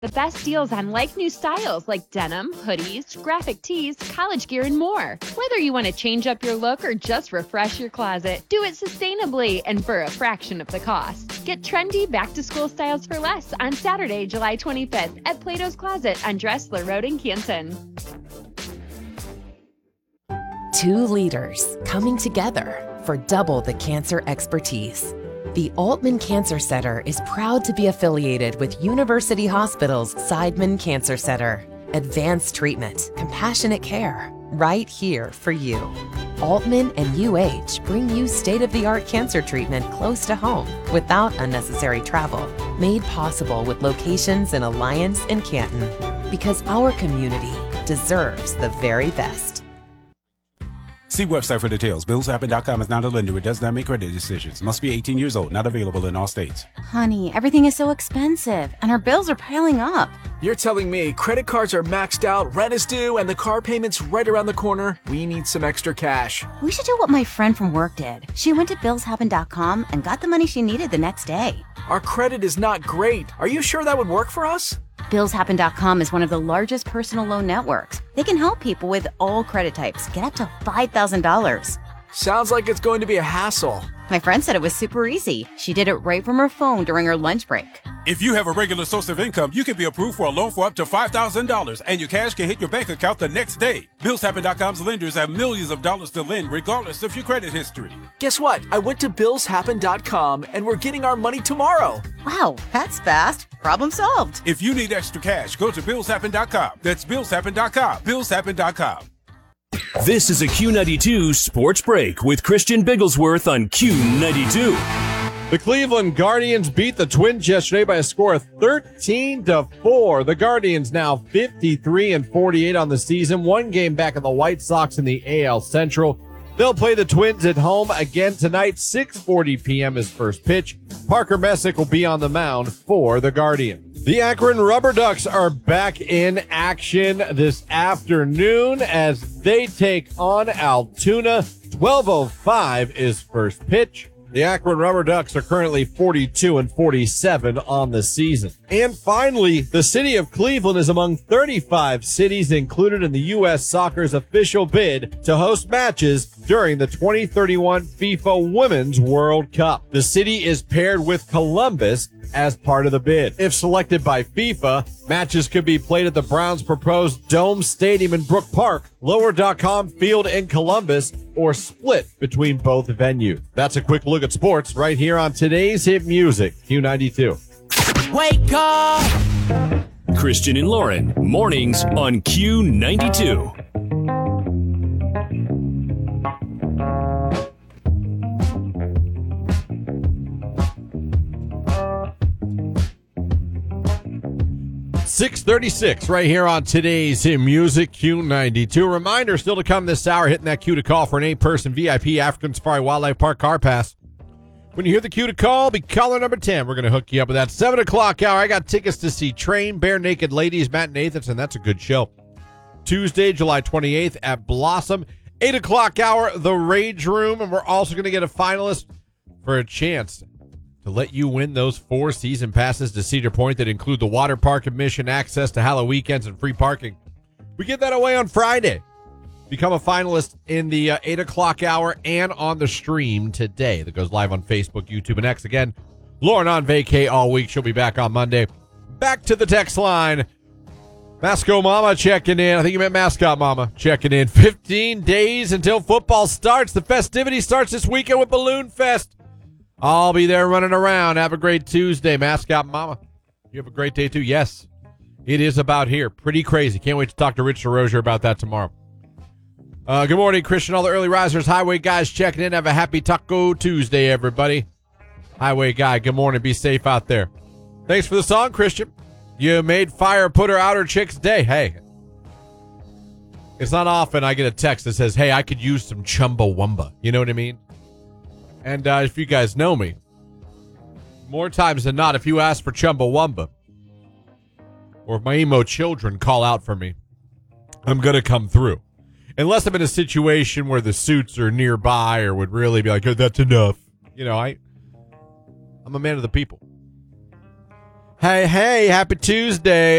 The best deals on like-new styles like denim, hoodies, graphic tees, college gear, and more. Whether you want to change up your look or just refresh your closet, do it sustainably and for a fraction of the cost. Get trendy back-to-school styles for less on Saturday, July 25th at Plato's Closet on Dressler Road in Canton. Two leaders coming together for double the cancer expertise. The Altman Cancer Center is proud to be affiliated with University Hospital's Seidman Cancer Center. Advanced treatment, compassionate care, right here for you. Altman and UH bring you state-of-the-art cancer treatment close to home without unnecessary travel. Made possible with locations in Alliance and Canton. Because our community deserves the very best. See website for details. BillsHappen.com is not a lender. It does not make credit decisions. Must be 18 years old. Not available in all states. Honey, everything is so expensive, and our bills are piling up. You're telling me credit cards are maxed out, rent is due, and the car payment's right around the corner? We need some extra cash. We should do what my friend from work did. She went to BillsHappen.com and got the money she needed the next day. Our credit is not great. Are you sure that would work for us? BillsHappen.com is one of the largest personal loan networks. They can help people with all credit types get up to $5,000. Sounds like it's going to be a hassle. My friend said it was super easy. She did it right from her phone during her lunch break. If you have a regular source of income, you can be approved for a loan for up to $5,000, and your cash can hit your bank account the next day. BillsHappen.com's lenders have millions of dollars to lend, regardless of your credit history. Guess what? I went to BillsHappen.com, and we're getting our money tomorrow. Wow, that's fast. Problem solved. If you need extra cash, go to BillsHappen.com. That's BillsHappen.com. BillsHappen.com. This is a Q92 Sports Break with Christian Bigglesworth on Q92. The Cleveland Guardians beat the Twins yesterday by a score of 13-4. The Guardians now 53-48 on the season, one game back of the White Sox in the AL Central. They'll play the Twins at home again tonight, 6:40 p.m. is first pitch. Parker Messick will be on the mound for the Guardians. The Akron Rubber Ducks are back in action this afternoon as they take on Altoona. 12:05 is first pitch. The Akron Rubber Ducks are currently 42-47 on the season. And finally, the city of Cleveland is among 35 cities included in the U.S. Soccer's official bid to host matches during the 2031 FIFA Women's World Cup. The city is paired with Columbus as part of the bid. If selected by FIFA, matches could be played at the Browns' proposed Dome Stadium in Brook Park, Lower.com Field in Columbus, or split between both venues. That's a quick look at sports right here on today's hit music, Q92. Wake up! Christian and Lauren, mornings on Q92. .36 right here on today's Hit Music Q92. Reminder still to come this hour, hitting that cue to call for an 8-person VIP African Safari Wildlife Park car pass. When you hear the cue to call, be caller number 10. We're going to hook you up with that 7 o'clock hour. I got tickets to see Train Bare Naked Ladies, Matt Nathanson. That's a good show. Tuesday, July 28th at Blossom. 8 o'clock hour, The Rage Room. And we're also going to get a finalist for a chance to let you win those 4 season passes to Cedar Point that include the water park admission, access to Halloween weekends, and free parking. We give that away on Friday. Become a finalist in the 8 o'clock hour and on the stream today that goes live on Facebook, YouTube, and X. Again, Lauren on vacay all week. She'll be back on Monday. Back to the text line. Masco Mama checking in. I think you meant Mascot Mama checking in. 15 days until football starts. The festivity starts this weekend with Balloon Fest. I'll be there running around. Have a great Tuesday, Mascot Mama. You have a great day, too. Yes, it is about here. Pretty crazy. Can't wait to talk to Rich DeRozier about that tomorrow. Good morning, Christian. All the early risers, highway guys checking in. Have a happy Taco Tuesday, everybody. Highway guy, good morning. Be safe out there. Thanks for the song, Christian. You made fire put her out her chick's day. Hey, it's not often I get a text that says, hey, I could use some Chumbawamba. You know what I mean? And if you guys know me, more times than not, if you ask for Chumbawamba, or if my emo children call out for me, I'm going to come through. Unless I'm in a situation where the suits are nearby or would really be like, oh, that's enough. You know, I'm a man of the people. Hey, happy Tuesday.